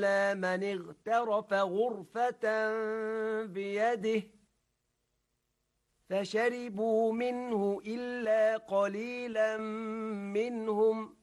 إلا من اغترف غرفة بيده فشربوا منه إلا قليلا منهم